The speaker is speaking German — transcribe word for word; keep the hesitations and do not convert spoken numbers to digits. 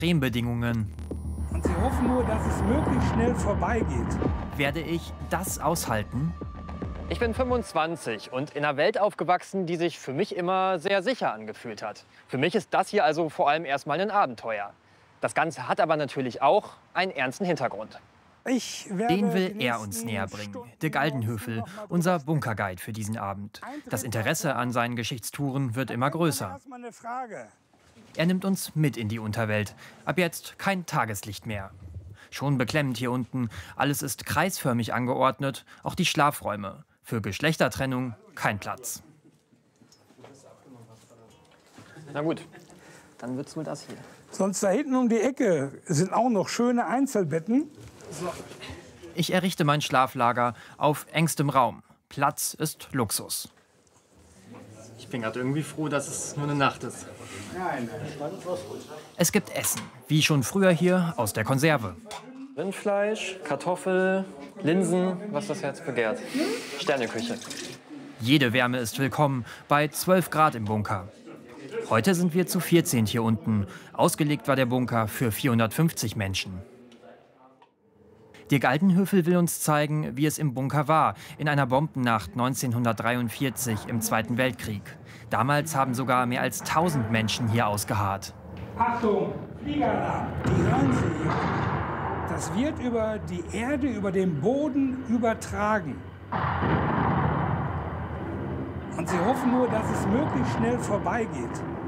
Extrembedingungen. Und sie hoffen nur, dass es möglichst schnell vorbeigeht. Werde ich das aushalten? Ich bin fünfundzwanzig und in einer Welt aufgewachsen, die sich für mich immer sehr sicher angefühlt hat. Für mich ist das hier also vor allem erstmal ein Abenteuer. Das Ganze hat aber natürlich auch einen ernsten Hintergrund. Ich werde Den will die er nächsten uns näher bringen. Stunden Dirk Aldenhöfel, unser Bunkerguide für diesen Abend. Das Interesse an seinen Geschichtstouren wird immer größer. Erstmal eine Frage. Er nimmt uns mit in die Unterwelt. Ab jetzt kein Tageslicht mehr. Schon beklemmend hier unten. Alles ist kreisförmig angeordnet, auch die Schlafräume. Für Geschlechtertrennung kein Platz. Na gut, dann wird's wohl das hier. Sonst da hinten um die Ecke sind auch noch schöne Einzelbetten. Ich errichte mein Schlaflager auf engstem Raum. Platz ist Luxus. Ich bin gerade irgendwie froh, dass es nur eine Nacht ist. Es gibt Essen, wie schon früher hier aus der Konserve. Rindfleisch, Kartoffel, Linsen, was das Herz begehrt. Sterneküche. Jede Wärme ist willkommen bei zwölf Grad im Bunker. Heute sind wir zu vierzehn hier unten. Ausgelegt war der Bunker für vierhundertfünfzig Menschen. Dirk Aldenhöfel will uns zeigen, wie es im Bunker war, in einer Bombennacht neunzehnhundertdreiundvierzig im Zweiten Weltkrieg. Damals haben sogar mehr als tausend Menschen hier ausgeharrt. Achtung, Fliegeralarm! Die hören Sie hier. Das wird über die Erde, über den Boden übertragen. Und sie hoffen nur, dass es möglichst schnell vorbeigeht.